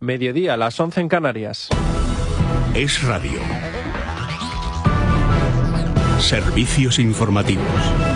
Mediodía, las 11 en Canarias. Es Radio. Servicios informativos.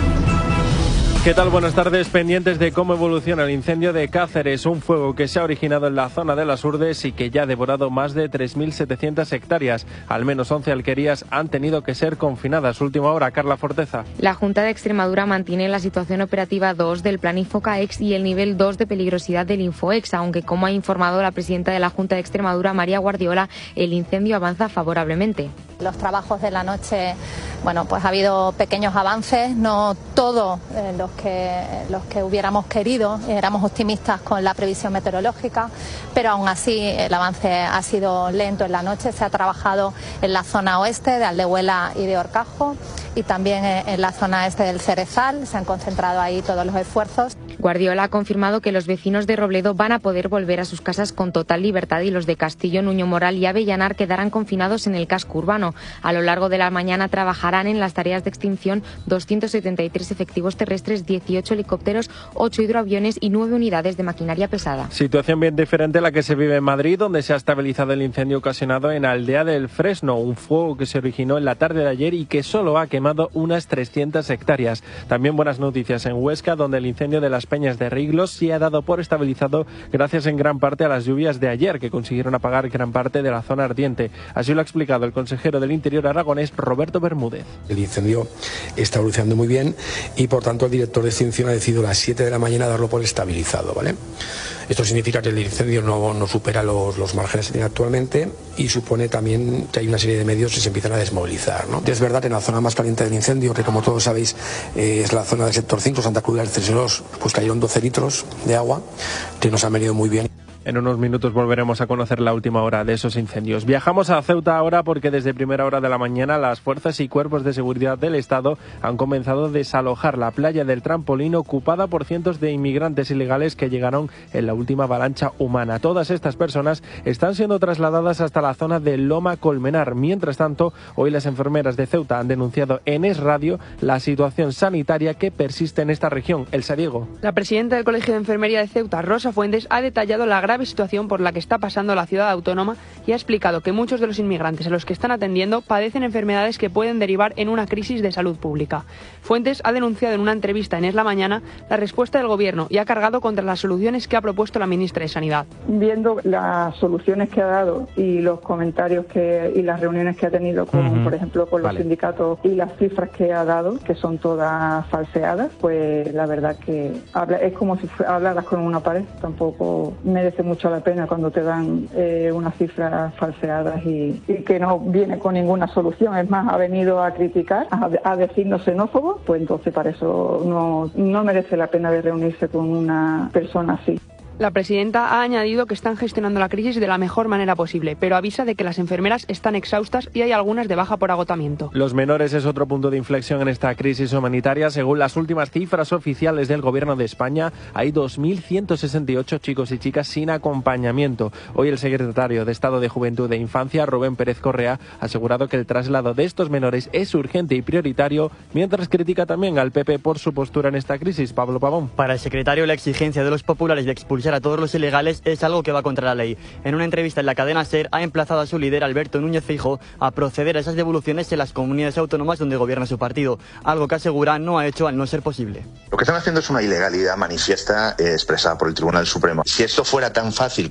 ¿Qué tal? Buenas tardes. Pendientes de cómo evoluciona el incendio de Cáceres, un fuego que se ha originado en la zona de las Urdes y que ya ha devorado más de 3.700 hectáreas. Al menos 11 alquerías han tenido que ser confinadas. Última hora, Carla Forteza. La Junta de Extremadura mantiene la situación operativa 2 del Plan Infocaex y el nivel 2 de peligrosidad del Infoex, aunque, como ha informado la presidenta de la Junta de Extremadura, María Guardiola, el incendio avanza favorablemente. Los trabajos de la noche, pues ha habido pequeños avances, no todos los que hubiéramos querido, éramos optimistas con la previsión meteorológica, pero aún así el avance ha sido lento en la noche. Se ha trabajado en la zona oeste de Aldehuela y de Horcajo y también en la zona este del Cerezal, se han concentrado ahí todos los esfuerzos. Guardiola ha confirmado que los vecinos de Robledo van a poder volver a sus casas con total libertad y los de Castillo, Nuño Moral y Avellanar quedarán confinados en el casco urbano. A lo largo de la mañana trabajarán en las tareas de extinción 273 efectivos terrestres, 18 helicópteros, 8 hidroaviones y 9 unidades de maquinaria pesada. Situación bien diferente a la que se vive en Madrid, donde se ha estabilizado el incendio ocasionado en Aldea del Fresno, un fuego que se originó en la tarde de ayer y que solo ha quemado unas 300 hectáreas. También buenas noticias en Huesca, donde el incendio de las Peñas de Riglos se ha dado por estabilizado gracias en gran parte a las lluvias de ayer, que consiguieron apagar gran parte de la zona ardiente. Así lo ha explicado el consejero del Interior aragonés, Roberto Bermúdez. El incendio está evolucionando muy bien y, por tanto, el director de extinción ha decidido a las 7 de la mañana darlo por estabilizado, ¿vale? Esto significa que el incendio no supera los márgenes que tiene actualmente y supone también que hay una serie de medios que se empiezan a desmovilizar, ¿no? Es verdad que en la zona más caliente del incendio, que como todos sabéis es la zona del sector 5, Santa Cruz del Cesarós, pues cayeron 12 litros de agua que nos han venido muy bien. En unos minutos volveremos a conocer la última hora de esos incendios. Viajamos a Ceuta ahora porque desde primera hora de la mañana las fuerzas y cuerpos de seguridad del Estado han comenzado a desalojar la playa del Trampolín ocupada por cientos de inmigrantes ilegales que llegaron en la última avalancha humana. Todas estas personas están siendo trasladadas hasta la zona de Loma Colmenar. Mientras tanto, hoy las enfermeras de Ceuta han denunciado en Es Radio la situación sanitaria que persiste en esta región. Elsa Diego. La presidenta del Colegio de Enfermería de Ceuta, Rosa Fuentes, ha detallado la grave situación por la que está pasando la ciudad autónoma y ha explicado que muchos de los inmigrantes a los que están atendiendo padecen enfermedades que pueden derivar en una crisis de salud pública. Fuentes ha denunciado en una entrevista en Es la Mañana la respuesta del Gobierno y ha cargado contra las soluciones que ha propuesto la ministra de Sanidad. Viendo las soluciones que ha dado y los comentarios y las reuniones que ha tenido con, por ejemplo, con los sindicatos y las cifras que ha dado, que son todas falseadas, pues la verdad que es como si hablaras con una pared. Tampoco merece mucho la pena cuando te dan unas cifras falseadas y que no viene con ninguna solución. Es más, ha venido a criticar, a decirnos xenófobos, pues entonces para eso no merece la pena de reunirse con una persona así. La presidenta ha añadido que están gestionando la crisis de la mejor manera posible, pero avisa de que las enfermeras están exhaustas y hay algunas de baja por agotamiento. Los menores es otro punto de inflexión en esta crisis humanitaria. Según las últimas cifras oficiales del Gobierno de España, hay 2.168 chicos y chicas sin acompañamiento. Hoy el secretario de Estado de Juventud e Infancia, Rubén Pérez Correa, ha asegurado que el traslado de estos menores es urgente y prioritario, mientras critica también al PP por su postura en esta crisis. Pablo Pavón. Para el secretario, la exigencia de los populares de expulsar a todos los ilegales es algo que va contra la ley. En una entrevista en la cadena SER ha emplazado a su líder, Alberto Núñez Feijóo, a proceder a esas devoluciones en las comunidades autónomas donde gobierna su partido, algo que asegura no ha hecho al no ser posible. Lo que están haciendo es una ilegalidad manifiesta expresada por el Tribunal Supremo. Si esto fuera tan fácil